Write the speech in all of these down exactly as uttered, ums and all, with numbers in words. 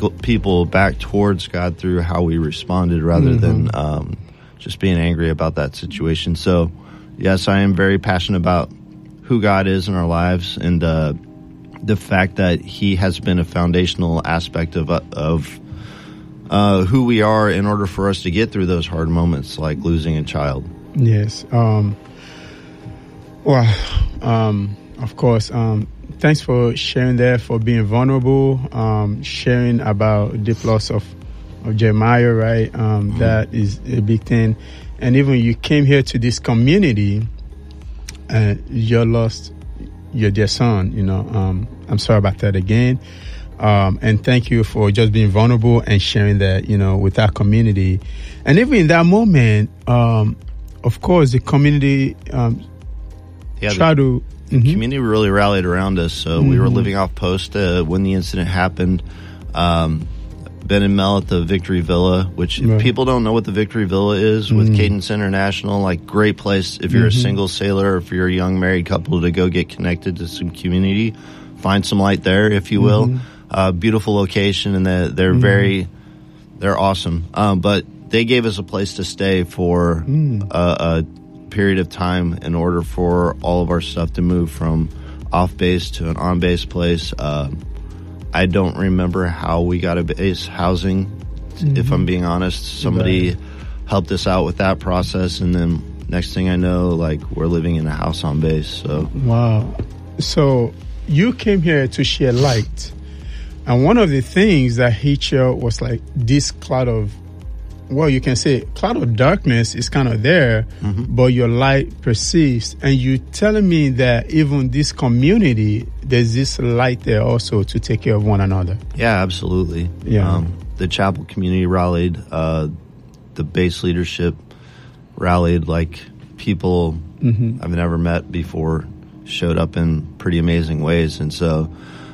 people back towards God through how we responded rather mm-hmm. than um, just being angry about that situation. So, yes, I am very passionate about who God is in our lives and uh, the fact that He has been a foundational aspect of of uh, who we are in order for us to get through those hard moments like losing a child. Yes. Um, well, um, of course, um, thanks for sharing that, for being vulnerable, um, sharing about the loss of, of Jeremiah, right? Um, mm-hmm. That is a big thing. And even you came here to this community and you lost your dear son, you know. Um, I'm sorry about that again. Um, and thank you for just being vulnerable and sharing that, you know, with our community. And even in that moment, um, of course, the community um, yeah, tried the, to... The mm-hmm. community really rallied around us. So mm-hmm. we were living off post uh, when the incident happened. Um, Ben and Mel at the Victory Villa, which right. if people don't know what the Victory Villa is, with mm-hmm. Cadence International, like great place if you're mm-hmm. a single sailor or if you're a young married couple to go get connected to some community, find some light there, if you will. Mm-hmm. Uh, beautiful location, and they're, they're mm-hmm. very, they're awesome. Um, but they gave us a place to stay for mm. a, a period of time in order for all of our stuff to move from off base to an on base place. Um, I don't remember how we got a base housing, mm-hmm. if I'm being honest. Somebody right. helped us out with that process, and then next thing I know, like, we're living in a house on base. So wow. So you came here to share light, and one of the things that hit you was like this cloud of, well, you can say cloud of darkness is kind of there, mm-hmm. but your light persists. And you telling me that even this community, there's this light there also to take care of one another. Yeah, absolutely. Yeah. Um, the chapel community rallied. Uh, the base leadership rallied. Like, people mm-hmm. I've never met before showed up in pretty amazing ways. And so,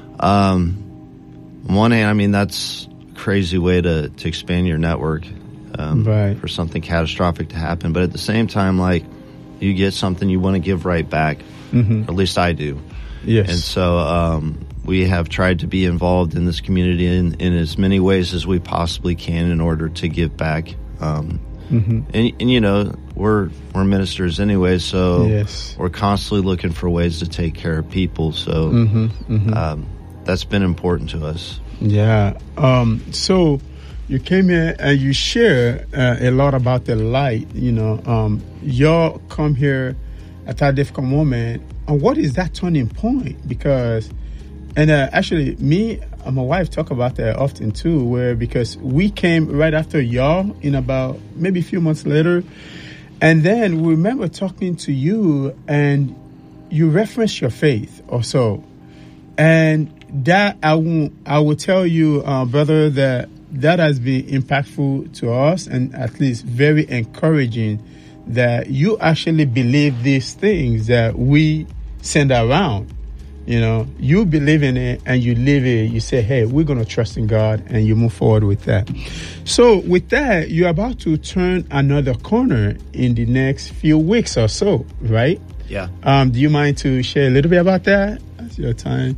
um, on one hand, I mean, that's a crazy way to, to expand your network. Um, right. For something catastrophic to happen. But at the same time, like, you get something you want to give right back. Mm-hmm. Or at least I do. Yes. And so um, we have tried to be involved in this community in, in as many ways as we possibly can in order to give back. Um, mm-hmm. and, and, you know, we're we're ministers anyway, so yes. we're constantly looking for ways to take care of people. So mm-hmm. Mm-hmm. Um, that's been important to us. Yeah. Um, so... You came here and you share uh, a lot about the light. You know, um, y'all come here at that difficult moment. And what is that turning point? Because, and uh, actually, me and my wife talk about that often too, where because we came right after y'all in about maybe a few months later. And then we remember talking to you and you referenced your faith or so. And that I will, I will tell you, uh, brother, that that has been impactful to us and at least very encouraging that you actually believe these things that we send around. You know, you believe in it and you live it. You say, hey, we're going to trust in God, and you move forward with that. So with that, you're about to turn another corner in the next few weeks or so, right? Yeah. Um, do you mind to share a little bit about that? That's your time.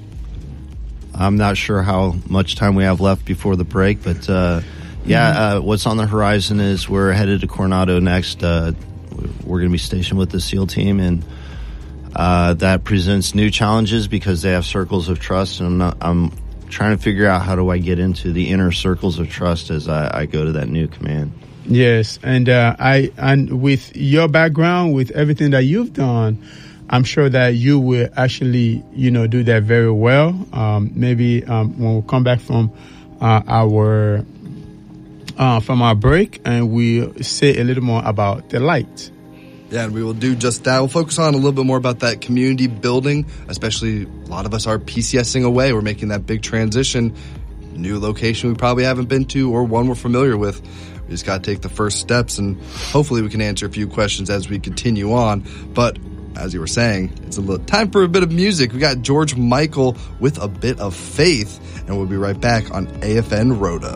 I'm not sure how much time we have left before the break, but uh, yeah, uh, what's on the horizon is we're headed to Coronado next. Uh, we're going to be stationed with the SEAL team, and uh, that presents new challenges because they have circles of trust, and I'm not, I'm trying to figure out how do I get into the inner circles of trust as I, I go to that new command. Yes, and uh, I and with your background, with everything that you've done, I'm sure that you will actually, you know, do that very well. Um, maybe um, when we come back from uh, our uh, from our break, and we'll say a little more about the light. Yeah, and we will do just that. We'll focus on a little bit more about that community building, especially a lot of us are PCSing away. We're making that big transition, new location we probably haven't been to or one we're familiar with. We just got to take the first steps, and hopefully we can answer a few questions as we continue on. But as you were saying, it's a little time for a bit of music. We got George Michael with A Bit of Faith, and we'll be right back on A F N Rhoda.